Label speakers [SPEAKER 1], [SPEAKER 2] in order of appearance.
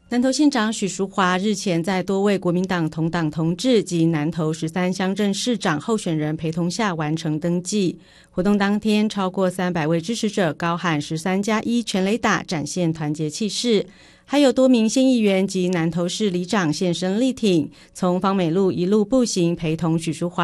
[SPEAKER 1] 南投县长许淑华日前在多位国民党同党同志及南投13乡镇市长候选人陪同下完成登记。活动当天，超过300位支持者高喊13+1全垒打，展现团结气势。还有多名县议员及南投市里长现身力挺，从芳美路一路步行陪同许淑华